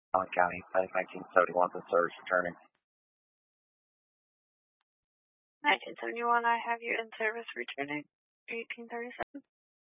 Allen County, 1971, the service returning. 1971, I have you in service returning. 1837.